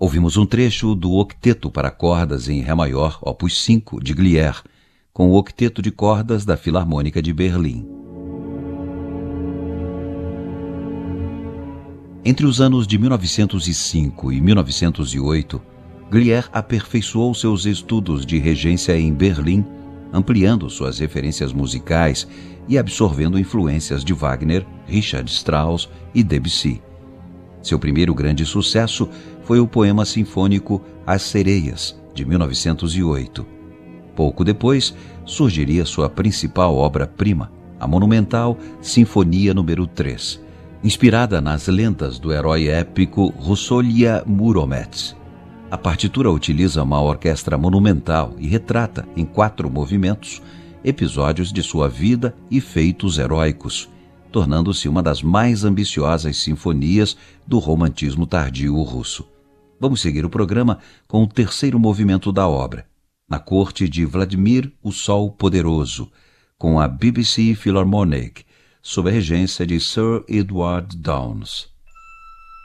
Ouvimos um trecho do Octeto para cordas em Ré maior, opus 5, de Glier, com o Octeto de cordas da Filarmônica de Berlim. Entre os anos de 1905 e 1908, Glier aperfeiçoou seus estudos de regência em Berlim, ampliando suas referências musicais e absorvendo influências de Wagner, Richard Strauss e Debussy. Seu primeiro grande sucesso foi o poema sinfônico As Sereias, de 1908. Pouco depois, surgiria sua principal obra-prima, a monumental Sinfonia número 3, inspirada nas lendas do herói épico Russolia Muromets. A partitura utiliza uma orquestra monumental e retrata, em 4 movimentos, episódios de sua vida e feitos heróicos, tornando-se uma das mais ambiciosas sinfonias do romantismo tardio russo. Vamos seguir o programa com o terceiro movimento da obra, Na Corte de Vladimir o Sol Poderoso, com a BBC Philharmonic, sob a regência de Sir Edward Downes.